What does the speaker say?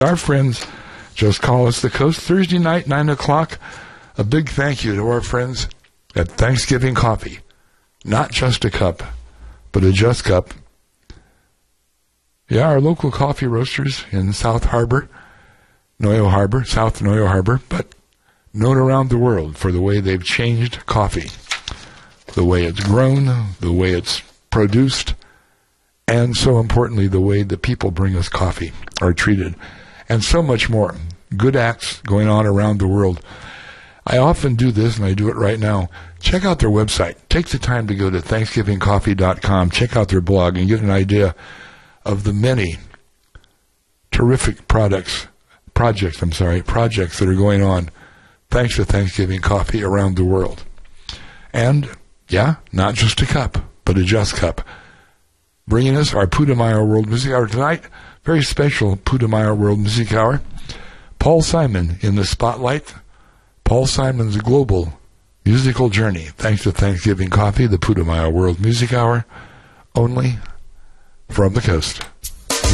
Our friends Just Call Us the Coast, Thursday night, 9 o'clock. A big thank you to our friends at Thanksgiving Coffee. Not just a cup, but a just cup. Yeah, our local coffee roasters in South Harbor, South Noyo Harbor, but known around the world for the way they've changed coffee. The way it's grown, the way it's produced, and so importantly, the way the people bring us coffee are treated, and so much more. Good acts going on around the world. I often do this, and I do it right now. Check out their website. Take the time to go to ThanksgivingCoffee.com, check out their blog, and get an idea of the many terrific projects that are going on thanks to Thanksgiving Coffee around the world. And, yeah, not just a cup, but a just cup. Bringing us our Putumayo World Music Hour tonight. Very special Putumayo World Music Hour. Paul Simon in the spotlight. Paul Simon's global musical journey. Thanks to Thanksgiving Coffee, the Putumayo World Music Hour. Only from the coast.